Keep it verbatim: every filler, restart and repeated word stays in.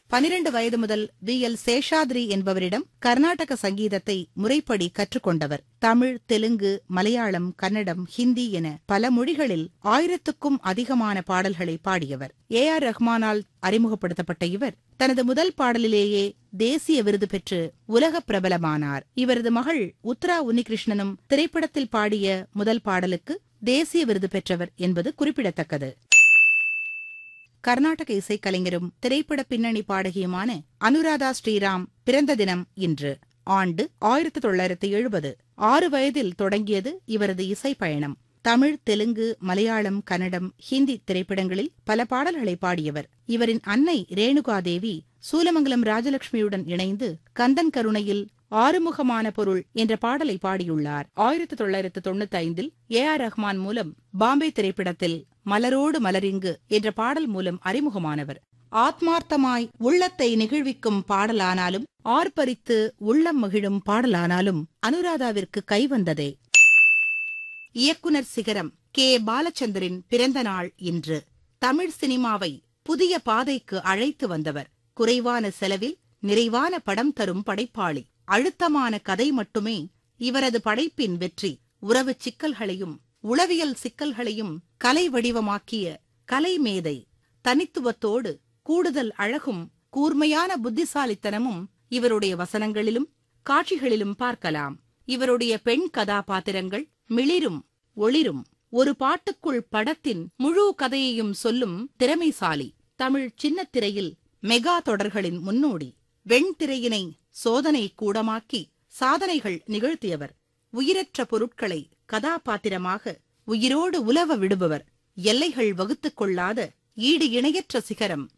பனிரண்டு வயது முதல் வி எல் சேஷாத்ரி என்பவரிடம் கர்நாடக சங்கீதத்தை முறைப்படி கற்றுக்கொண்டவர். தமிழ், தெலுங்கு, மலையாளம், கன்னடம், ஹிந்தி என பல மொழிகளில் ஆயிரத்துக்கும் அதிகமான பாடல்களை பாடியவர். ஏ ஆர் ரஹ்மானால் அறிமுகப்படுத்தப்பட்ட இவர் தனது முதல் பாடலிலேயே தேசிய விருது பெற்று உலக பிரபலமானார். இவரது மகள் உத்ரா உன்னிகிருஷ்ணனும் திரைப்படத்தில் பாடிய முதல் பாடலுக்கு தேசிய விருது பெற்றவர் என்பது குறிப்பிடத்தக்கது. கர்நாடக இசைக்கலைஞரும் திரைப்பட பின்னணி பாடகியுமான அனுராதா ஸ்ரீராம் பிறந்த தினம் இன்று. ஆண்டு ஆயிரத்தி தொள்ளாயிரத்தி எழுபது. ஆறு வயதில் தொடங்கியது இவரது இசை பயணம். தமிழ், தெலுங்கு, மலையாளம், கன்னடம், ஹிந்தி திரைப்படங்களில் பல பாடல்களை பாடியவர். இவரின் அன்னை ரேணுகாதேவி சூலமங்கலம் ராஜலட்சுமியுடன் இணைந்து கந்தன் கருணையில் ஆறுமுகமான பொருள் என்ற பாடலை பாடியுள்ளார். ஆயிரத்தி தொள்ளாயிரத்து தொண்ணூத்தி ஐந்தில் ஏ ஆர் ரஹ்மான் மூலம் பாம்பே திரைப்படத்தில் மலரோடு மலரிங்கு என்ற பாடல் மூலம் அறிமுகமானவர். ஆத்மார்த்தமாய் உள்ளத்தை நெகிழ்விக்கும் பாடலானாலும் ஆர்ப்பரித்து உள்ளம் மகிழும் பாடலானாலும் அனுராதாவிற்கு கைவந்ததே. இயக்குனர் சிகரம் கே பாலச்சந்தரின் பிறந்த நாள் இன்று. தமிழ் சினிமாவை புதிய பாதைக்கு அழைத்து வந்தவர். குறைவான செலவில் நிறைவான படம் தரும் படைப்பாளி. அழுத்தமான கதை மட்டுமே இவரது படைப்பின் வெற்றி. உறவு சிக்கல்களையும் உளவியல் சிக்கல்களையும் கலை வடிவமாக்கிய கலைமேதை. தனித்துவத்தோடு கூடுதல் அழகும் கூர்மையான புத்திசாலித்தனமும் இவருடைய வசனங்களிலும் காட்சிகளிலும் பார்க்கலாம். இவருடைய பெண் கதாபாத்திரங்கள் மிளிரும் ஒளிரும். ஒரு பாட்டுக்குள் படத்தின் முழு கதையையும் சொல்லும் திறமைசாலி. தமிழ் சின்னத்திரையில் மெகா தொடர்களின் முன்னோடி. வெண்திரையினை சோதனை கூடமாக்கி சாதனைகள் நிகழ்த்தியவர். உயிரற்ற பொருட்களை கதாபாத்திரமாக உயிரோடு உலவ விடுபவர். எல்லைகள் வகுத்துக் கொள்ளாத ஈடு இணையற்ற சிகரம்.